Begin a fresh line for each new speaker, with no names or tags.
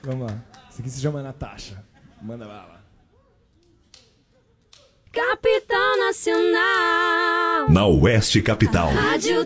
Vamos lá. Isso aqui se chama Natasha. Manda bala.
Capital Nacional.
Na Oeste Capital.
Rádio